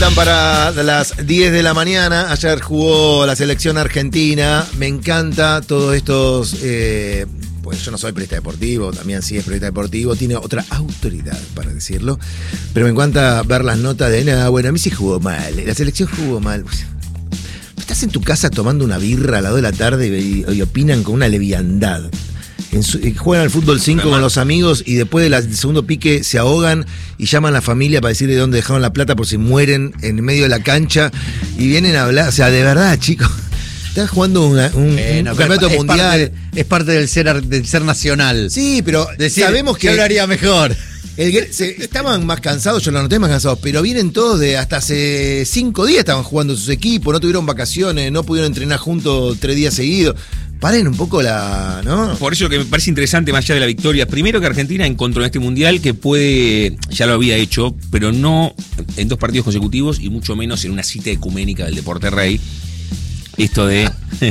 Están para las 10 de la mañana. Ayer jugó la selección argentina. Me encanta todos estos. Pues yo no soy periodista deportivo, también sí es periodista deportivo, tiene otra autoridad para decirlo. Pero me encanta ver las notas de nada. Bueno, a mí sí jugó mal. La selección jugó mal. Estás en tu casa tomando una birra a las 2 de la tarde y opinan con una leviandad. Juegan al fútbol 5 con los amigos y después del segundo pique se ahogan y llaman a la familia para decirle dónde dejaron la plata por si mueren en medio de la cancha y vienen a hablar. O sea, de verdad, chicos, estás jugando un campeonato mundial. Es parte del ser nacional. Sí, pero decir, sabemos que yo lo haría mejor. Estaban más cansados, yo lo noté más cansados, pero vienen todos de hasta hace 5 días estaban jugando sus equipos, no tuvieron vacaciones, no pudieron entrenar juntos 3 días seguidos. Paren un poco ¿no? Por eso que me parece interesante, más allá de la victoria, primero que Argentina encontró en este mundial que puede, ya lo había hecho, pero no en 2 partidos consecutivos y mucho menos en una cita ecuménica del Deporte Rey. Esto de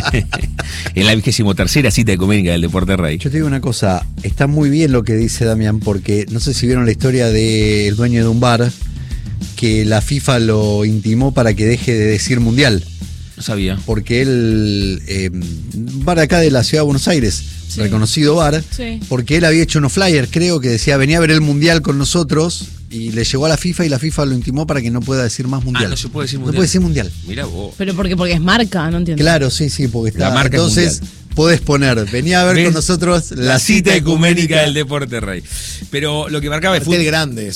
en la 23ª cita ecuménica del Deporte Rey. Yo te digo una cosa, está muy bien lo que dice Damián, porque no sé si vieron la historia del dueño de un bar que la FIFA lo intimó para que deje de decir mundial. No sabía. Porque él, bar acá de la ciudad de Buenos Aires, sí, reconocido bar, sí, porque él había hecho unos flyers, creo que decía, venía a ver el mundial con nosotros, y le llegó a la FIFA y la FIFA lo intimó para que no pueda decir más mundial. No se puede decir mundial. No puede decir mundial. Mirá vos. Pero porque es marca, no entiendo. Claro, sí, porque está. La marca. Entonces, podés poner, venía a ver con nosotros la cita ecuménica del Deporte Rey. Pero lo que marcaba fue el grande.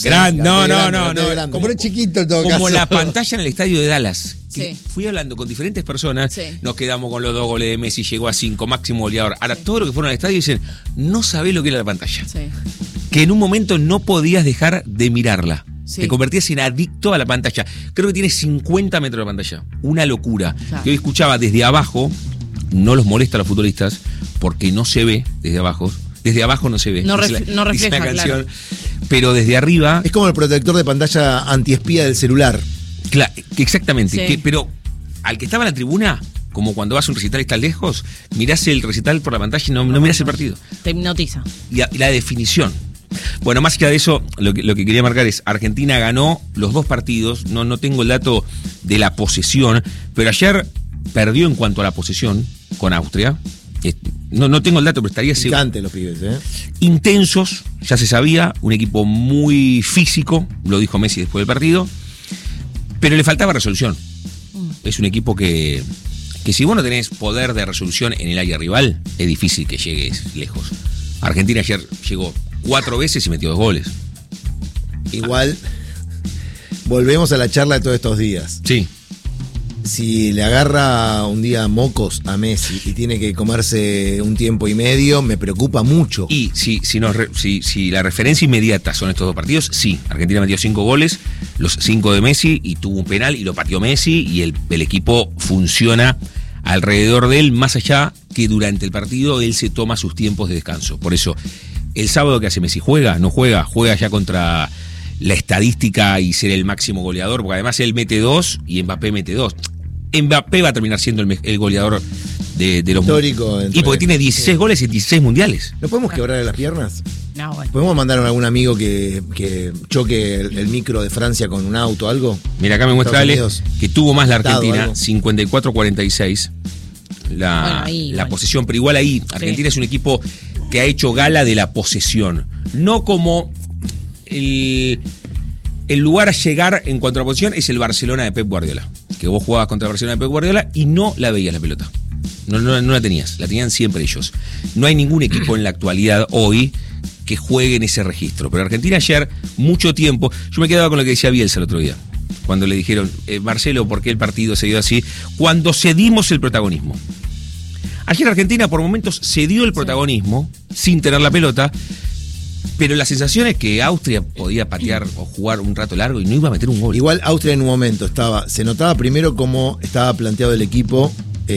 No. Como era chiquito en todo como caso. Como la pantalla en el estadio de Dallas. Sí. Fui hablando con diferentes personas, sí, nos quedamos con los 2 goles de Messi, llegó a 5, máximo goleador. Ahora, todo lo que fueron al estadio dicen, no sabés lo que era la pantalla. Sí. Que en un momento no podías dejar de mirarla. Sí. Te convertías en adicto a la pantalla. Creo que tiene 50 metros de pantalla. Una locura. Claro. Yo escuchaba desde abajo, no los molesta a los futbolistas, porque no se ve desde abajo. Desde abajo no se ve. No refleja la canción. Claro. Pero desde arriba. Es como el protector de pantalla antiespía del celular. Claro, exactamente. Sí. Pero al que estaba en la tribuna, como cuando vas a un recital y estás lejos, mirás el recital por la pantalla y no mirás el partido. Te hipnotiza. Y la definición. Bueno, más allá de eso, lo que quería marcar es, Argentina ganó los 2 partidos, no tengo el dato de la posesión, pero ayer perdió en cuanto a la posesión con Austria. No tengo el dato, pero estaría seguro. Picante los pibes, Intensos, ya se sabía, un equipo muy físico, lo dijo Messi después del partido, pero le faltaba resolución. Es un equipo que si vos no tenés poder de resolución en el área rival, es difícil que llegues lejos. Argentina ayer llegó 4 veces y metió 2 goles. Igual, volvemos a la charla de todos estos días. Sí. Si le agarra un día mocos a Messi y tiene que comerse un tiempo y medio, me preocupa mucho. Y si la referencia inmediata son estos 2 partidos, sí. Argentina metió 5 goles, los 5 de Messi, y tuvo un penal y lo pateó Messi, y el equipo funciona alrededor de él, más allá que durante el partido él se toma sus tiempos de descanso. Por eso, el sábado que hace Messi, ¿juega? ¿No juega? Juega ya contra la estadística y ser el máximo goleador, porque además él mete 2 y Mbappé mete 2. Mbappé va a terminar siendo el goleador de los histórico. Y porque tiene 16 goles y 16 mundiales. ¿No podemos quebrarle las piernas? No, bueno. ¿Podemos mandar a algún amigo que choque el micro de Francia con un auto o algo? Mira, acá me muestra Ale que tuvo más la Argentina, 54-46. La posesión, pero igual ahí, Argentina es un equipo que ha hecho gala de la posesión. No como el lugar a llegar en cuanto a la posesión es el Barcelona de Pep Guardiola. Que vos jugabas contra el Barcelona de Pep Guardiola y no la veías la pelota. No la tenías, la tenían siempre ellos. No hay ningún equipo en la actualidad hoy que juegue en ese registro. Pero Argentina ayer, mucho tiempo, yo me quedaba con lo que decía Bielsa el otro día, cuando le dijeron, Marcelo, ¿por qué el partido se dio así? Cuando cedimos el protagonismo. Ayer Argentina por momentos cedió el protagonismo, sin tener la pelota, pero la sensación es que Austria podía patear o jugar un rato largo y no iba a meter un gol. Igual Austria en un momento se notaba primero cómo estaba planteado el equipo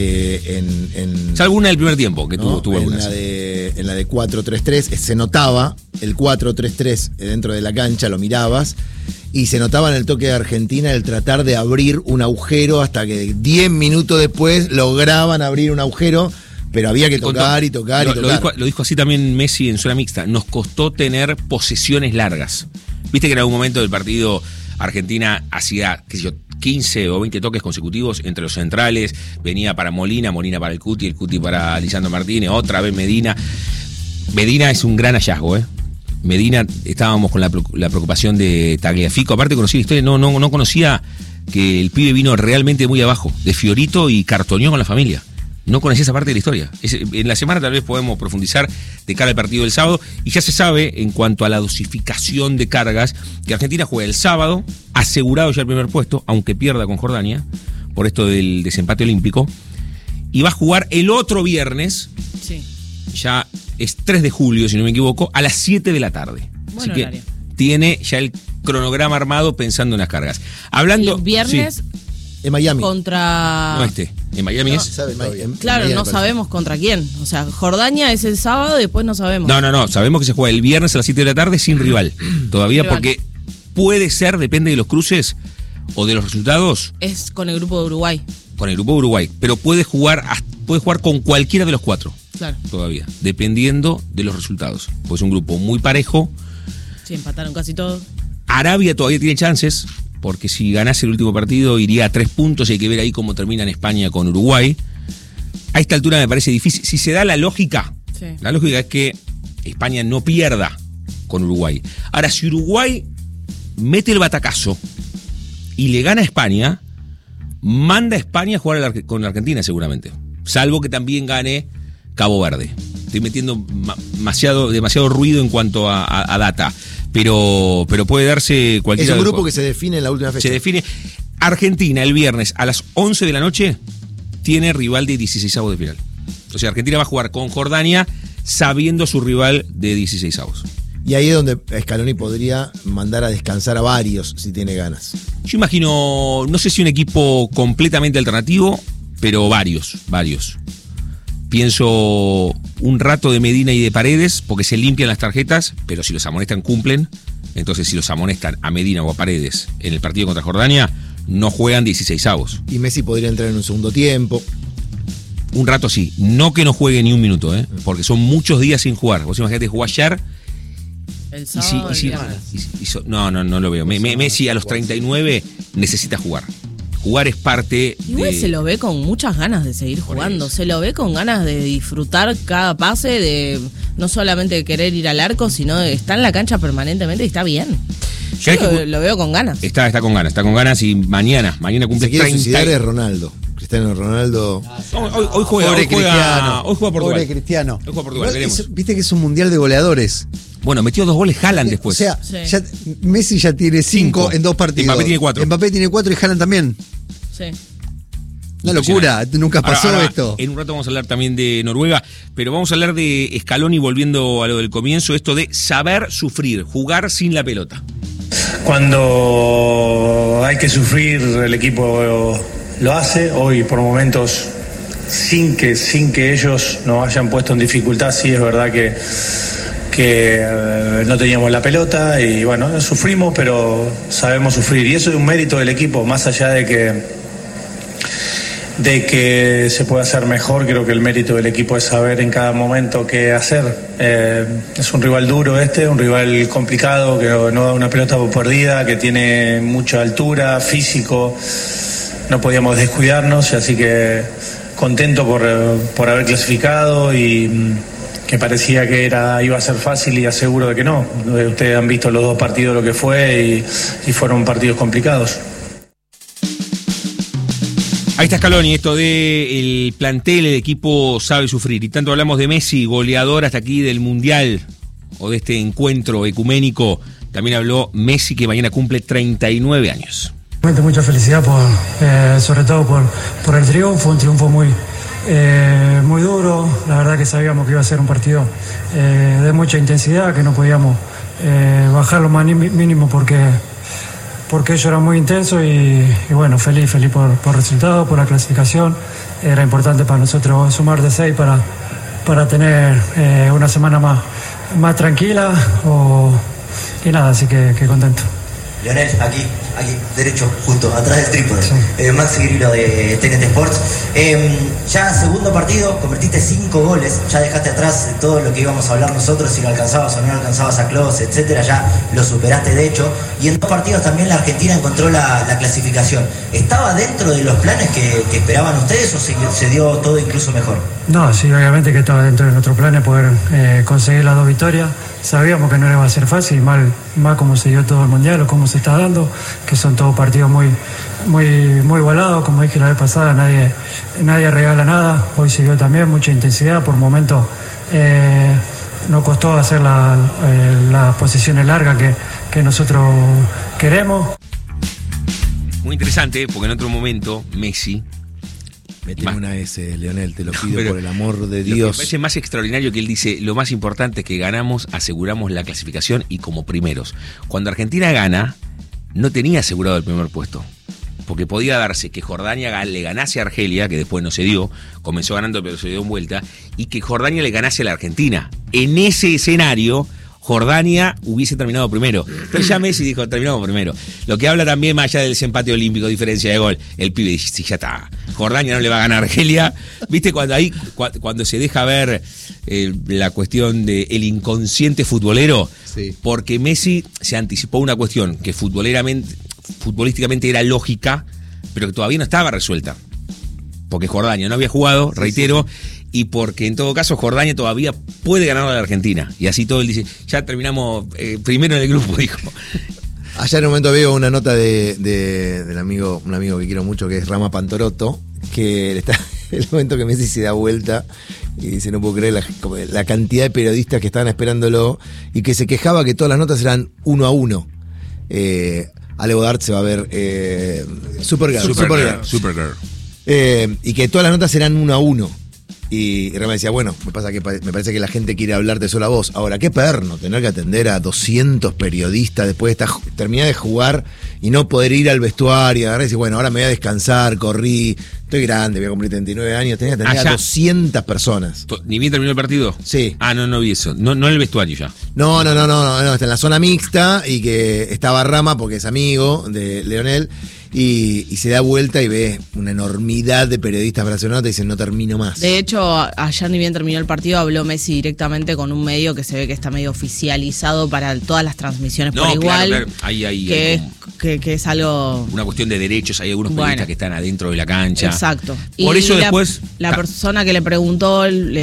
salvo una del primer tiempo, que ¿no? tuvo algunas. En la de 4-3-3 se notaba el 4-3-3 dentro de la cancha, lo mirabas, y se notaba en el toque de Argentina el tratar de abrir un agujero hasta que 10 minutos después lograban abrir un agujero, pero había que tocar y tocar. Lo dijo así también Messi en zona mixta. Nos costó tener posesiones largas. Viste que en algún momento del partido Argentina hacía, 15 o 20 toques consecutivos entre los centrales, venía para Molina para el Cuti para Lisandro Martínez, otra vez Medina. Medina es un gran hallazgo, Medina, estábamos con la preocupación de Tagliafico, aparte conocí la historia, no conocía que el pibe vino realmente muy abajo, de Fiorito y cartoneó con la familia. No conocía esa parte de la historia. En la semana tal vez podemos profundizar de cara al partido del sábado, y ya se sabe, en cuanto a la dosificación de cargas, que Argentina juega el sábado, asegurado ya el primer puesto, aunque pierda con Jordania, por esto del desempate olímpico, y va a jugar el otro viernes, ya es 3 de julio, si no me equivoco, a las 7 de la tarde. Así que tiene ya el cronograma armado pensando en las cargas. Hablando... El viernes... Sí. En Miami. Contra... No en Miami es... Claro, Miami no sabemos contra quién. O sea, Jordania es el sábado y después no sabemos. No, sabemos que se juega el viernes a las 7 de la tarde sin rival. Todavía porque puede ser, depende de los cruces o de los resultados. Es con el grupo de Uruguay. Con el grupo de Uruguay. Pero puede jugar con cualquiera de los 4. Claro. Todavía, dependiendo de los resultados. Pues es un grupo muy parejo. Sí, empataron casi todos. Arabia todavía tiene chances, porque si ganase el último partido iría a 3 puntos y hay que ver ahí cómo termina en España con Uruguay. A esta altura me parece difícil. Si se da la lógica es que España no pierda con Uruguay. Ahora, si Uruguay mete el batacazo y le gana a España, manda a España a jugar con Argentina seguramente. Salvo que también gane Cabo Verde. Estoy metiendo demasiado ruido en cuanto a data. Pero puede darse cualquier... Es un grupo que se define en la última fecha. Se define. Argentina el viernes a las 11 de la noche tiene rival de 16avos de final. O sea, Argentina va a jugar con Jordania sabiendo su rival de 16avos. Y ahí es donde Scaloni podría mandar a descansar a varios si tiene ganas. Yo imagino, no sé si un equipo completamente alternativo, pero varios. Pienso un rato de Medina y de Paredes, porque se limpian las tarjetas, pero si los amonestan cumplen. Entonces, si los amonestan a Medina o a Paredes en el partido contra Jordania, no juegan 16avos. Y Messi podría entrar en un segundo tiempo. Un rato sí, no que no juegue ni un minuto, porque son muchos días sin jugar. Vos imaginate, jugó ayer. El sábado no lo veo. Messi a los 39 necesita jugar. Jugar es parte Igual se lo ve con muchas ganas de seguir jugando. Se lo ve con ganas de disfrutar cada pase, de no solamente de querer ir al arco, sino de estar en la cancha permanentemente y está bien. Yo lo veo con ganas. Está con ganas y mañana cumple 30. Es Ronaldo. Cristiano Ronaldo. Hoy juega Cristiano. Hoy juega Portugal. Pobre Cristiano. Hoy juega Portugal, veremos. Viste que es un mundial de goleadores. Bueno, metió 2 goles Haaland después. O sea, ya Messi ya tiene 5 en 2 partidos. Mbappé tiene 4 y Haaland también. Sí. Una locura, nunca pasó ahora, esto. En un rato vamos a hablar también de Noruega, pero vamos a hablar de Scaloni, volviendo a lo del comienzo, esto de saber sufrir, jugar sin la pelota. Cuando hay que sufrir, el equipo lo hace. Hoy, por momentos, sin que ellos nos hayan puesto en dificultad, sí es verdad que no teníamos la pelota y bueno, sufrimos, pero sabemos sufrir. Y eso es un mérito del equipo, más allá de que se pueda hacer mejor. Creo que el mérito del equipo es saber en cada momento qué hacer. Es un rival duro un rival complicado, que no da una pelota por perdida, que tiene mucha altura, físico. No podíamos descuidarnos, así que contento por haber clasificado y que parecía que iba a ser fácil y aseguro de que no. Ustedes han visto los 2 partidos lo que fue y fueron partidos complicados. Ahí está Scaloni, esto de el plantel, el equipo sabe sufrir. Y tanto hablamos de Messi, goleador hasta aquí del Mundial o de este encuentro ecuménico. También habló Messi, que mañana cumple 39 años. Mucha felicidad sobre todo por el triunfo, un triunfo muy duro. La verdad que sabíamos que iba a ser un partido de mucha intensidad, que no podíamos bajar lo más mínimo porque ello era muy intenso y bueno, feliz por el resultado, por la clasificación. Era importante para nosotros sumar de 6 para tener una semana más tranquila y nada, así que contento. Leonel, aquí, derecho, justo, atrás del trípode. Sí. Maxi Grillo de TNT Sports. Ya segundo partido, convertiste 5 goles, ya dejaste atrás todo lo que íbamos a hablar nosotros, si lo alcanzabas o no alcanzabas a Klose, etcétera, ya lo superaste de hecho. Y en 2 partidos también la Argentina encontró la clasificación. ¿Estaba dentro de los planes que esperaban ustedes o se dio todo incluso mejor? No, sí, obviamente que estaba dentro de nuestros planes poder conseguir las 2 victorias. Sabíamos que no iba a ser fácil, mal como se dio todo el Mundial o cómo se está dando, que son todos partidos muy igualados. Como dije la vez pasada, nadie regala nada. Hoy se dio también mucha intensidad, por momentos nos costó hacer las posiciones largas que nosotros queremos. Muy interesante, porque en otro momento Messi... Meteme una S, Leonel, te lo pido por el amor de Dios. Lo que me parece más extraordinario que él dice, lo más importante es que ganamos, aseguramos la clasificación y como primeros. Cuando Argentina gana, no tenía asegurado el primer puesto. Porque podía darse que Jordania le ganase a Argelia, que después no se dio, comenzó ganando pero se dio en vuelta, y que Jordania le ganase a la Argentina. En ese escenario... Jordania hubiese terminado primero. Pero ya Messi dijo, terminamos primero. Lo que habla también más allá del desempate olímpico, diferencia de gol. El pibe dice, sí, ya está. Jordania no le va a ganar a Argelia. ¿Viste? Cuando se deja ver la cuestión del inconsciente futbolero, sí. Porque Messi se anticipó una cuestión que futbolísticamente era lógica, pero que todavía no estaba resuelta. Porque Jordania no había jugado, reitero, y porque en todo caso Jordania todavía puede ganar a la Argentina. Y así todo él dice, ya terminamos primero en el grupo, dijo. Ayer en un momento veo una nota del amigo, un amigo que quiero mucho, que es Rama Pantorotto, que está el momento que Messi se da vuelta y dice, no puedo creer la cantidad de periodistas que estaban esperándolo y que se quejaba que todas las notas eran 1-1. Ale Godard se va a ver Supergirl. Y que todas las notas eran 1-1. Y Rama decía, bueno, me parece que la gente quiere hablarte sola a vos. Ahora, qué perno tener que atender a 200 periodistas después de terminar de jugar y no poder ir al vestuario. Agarrar y decir, bueno, ahora me voy a descansar, corrí, estoy grande, voy a cumplir 39 años. Tenía que atender a 200 personas. ¿Ni bien terminó el partido? Sí. No vi eso. No en el vestuario ya. No, está en la zona mixta y que estaba Rama porque es amigo de Leonel. Y se da vuelta y ve una enormidad de periodistas brasileños y dicen, no termino más. De hecho, ayer ni bien terminó el partido, habló Messi directamente con un medio que se ve que está medio oficializado para todas las transmisiones por igual. Claro. Ahí que es algo... Una cuestión de derechos, hay algunos periodistas que están adentro de la cancha. Exacto. Por eso después... La persona que le preguntó,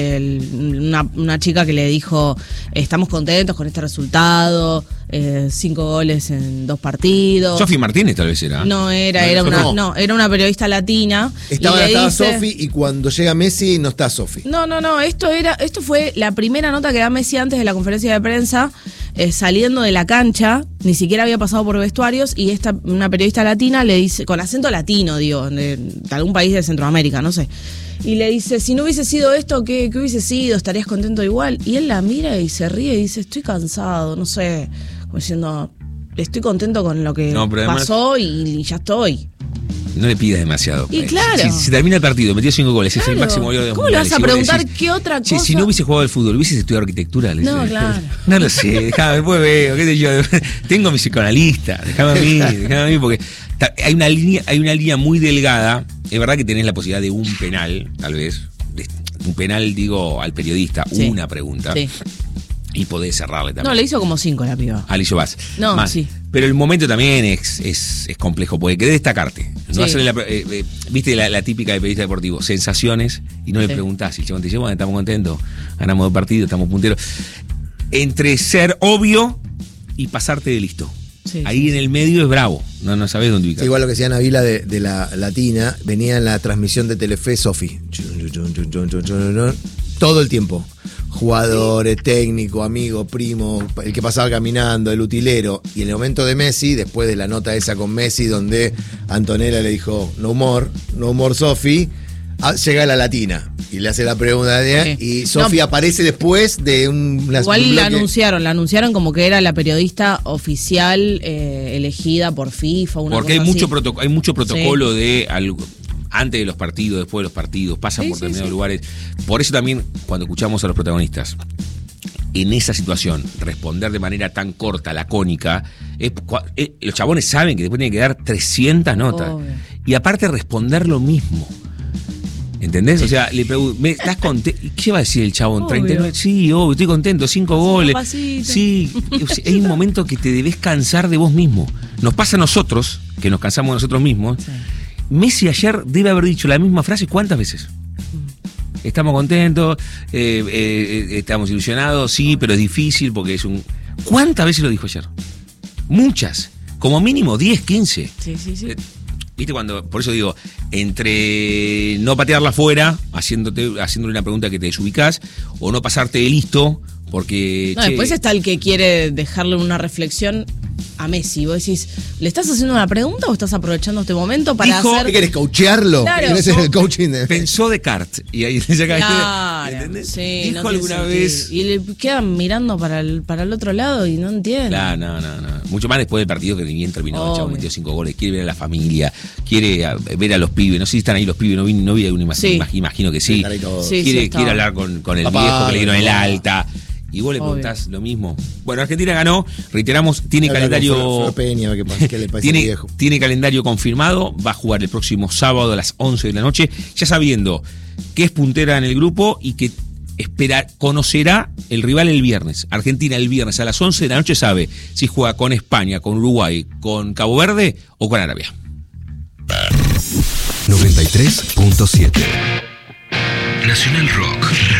una chica que le dijo, estamos contentos con este resultado, 5 goles en 2 partidos. Sofi Martínez tal vez era. No, era una periodista latina. Estaba Sofi y cuando llega Messi no está Sofi. No, esto fue la primera nota que da Messi antes de la conferencia de prensa, saliendo de la cancha, ni siquiera había pasado por vestuarios, y una periodista latina le dice, con acento latino, digo, de algún país de Centroamérica, no sé. Y le dice, si no hubiese sido esto, ¿qué hubiese sido? ¿Estarías contento igual? Y él la mira y se ríe y dice, estoy cansado, no sé, como diciendo, estoy contento con lo que pasó y ya estoy. No le pidas demasiado. Y claro. Si termina el partido, metió 5 goles, es el máximo goleador de ¿Cómo le vas a preguntar qué otra cosa? Si no hubiese jugado al fútbol, ¿hubieses estudiado arquitectura? No, claro. No lo sé, déjame, después veo, qué sé yo. Tengo mi psicoanalista, déjame a mí, porque hay una línea muy delgada. Es verdad que tenés la posibilidad de un penal, tal vez. Un penal, digo, al periodista, una pregunta. Sí. Y podés cerrarle también. No, le hizo como 5 la piba. Le hizo más. No, más. Sí. Pero el momento también es complejo, porque querés destacarte. No hacerle viste la típica de periodista deportivo, sensaciones, y no le preguntás. Y el chabón te dice, bueno, estamos contentos, ganamos 2 partidos, estamos punteros. Entre ser obvio y pasarte de listo. Sí, ahí en el medio es bravo, no sabés dónde ubicar. Sí, igual lo que decía Nabila de la latina, venía en la transmisión de Telefe Sofi. Todo el tiempo. Jugadores, técnico, amigo, primo, el que pasaba caminando, el utilero. Y en el momento de Messi, después de la nota esa con Messi, donde Antonella le dijo, no humor Sofi, llega la latina y le hace la pregunta y Sofi aparece después de igual la anunciaron como que era la periodista oficial elegida por FIFA, porque hay mucho protocolo de algo. Antes de los partidos, después de los partidos, pasan por determinados lugares. Por eso también, cuando escuchamos a los protagonistas, en esa situación, responder de manera tan corta, lacónica, los chabones saben que después tienen que dar 300 notas. Y aparte responder lo mismo. ¿Entendés? O sea, le pregunto, ¿estás contento? ¿Qué va a decir el chabón? Obvio. 39. Sí, obvio, estoy contento, 5 goles. Sí, hay un momento que te debes cansar de vos mismo. Nos pasa a nosotros, que nos cansamos de nosotros mismos. Sí. Messi ayer debe haber dicho la misma frase, ¿cuántas veces? Estamos contentos, estamos ilusionados, sí, pero es difícil porque es un... ¿Cuántas veces lo dijo ayer? Muchas, como mínimo 10, 15. Sí. ¿Viste cuando? Por eso digo, entre no patearla afuera, haciéndole una pregunta que te desubicás, o no pasarte de listo, porque... No, después está el que quiere dejarle una reflexión a Messi. Vos decís, ¿le estás haciendo una pregunta o estás aprovechando este momento para hacer... ¿Qué querés, coachearlo? Claro, ¿Querés el coaching? Pensó Descartes, y ahí le sacaste. Claro, ¿entendés? Sí, dijo no alguna vez... Y le quedan mirando para el otro lado y no entienden. Claro, no. Mucho más después del partido que ni bien terminó. El chavo metió 5 goles, quiere ver a la familia, quiere ver a los pibes. No sé si están ahí los pibes, no vi alguna imagen, imagino que sí. Quiere hablar con el papá, viejo que le dieron el alta. Y vos le preguntás lo mismo. Bueno, Argentina ganó, reiteramos, tiene calendario. Peña, ¿qué le parece viejo? Tiene calendario confirmado, va a jugar el próximo sábado a las 11 de la noche, ya sabiendo que es puntera en el grupo y que conocerá el rival el viernes. Argentina el viernes a las 11 de la noche sabe si juega con España, con Uruguay, con Cabo Verde o con Arabia. 93.7 Nacional Rock.